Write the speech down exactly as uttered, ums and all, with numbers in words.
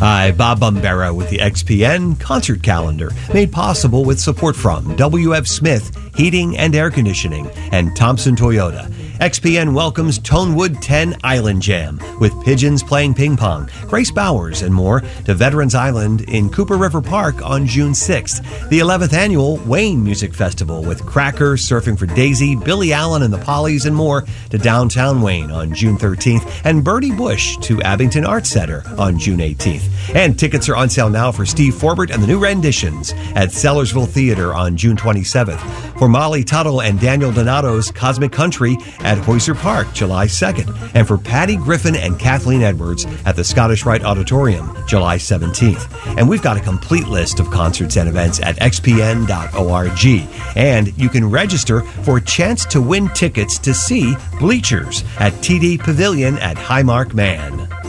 Hi, Bob Bombera with the X P N Concert Calendar, made possible with support from W F Smith Heating and Air Conditioning and Thompson Toyota. X P N welcomes Tonewood ten Island Jam with Pigeons playing ping pong, Grace Bowers, and more to Veterans Island in Cooper River Park on June sixth. The eleventh annual Wayne Music Festival with Cracker, Surfing for Daisy, Billy Allen and the Pollies, and more to downtown Wayne on June thirteenth, and Bertie Bush to Abington Arts Center on June eighteenth. And tickets are on sale now for Steve Forbert and the New Renditions at Sellersville Theater on June twenty-seventh. For Molly Tuttle and Daniel Donato's Cosmic Country at Hoyser Park, July second. And for Patty Griffin and Kathleen Edwards at the Scottish Rite Auditorium, July seventeenth. And we've got a complete list of concerts and events at x p n dot org. And you can register for a chance to win tickets to see Bleachers at T D Pavilion at Highmark Man.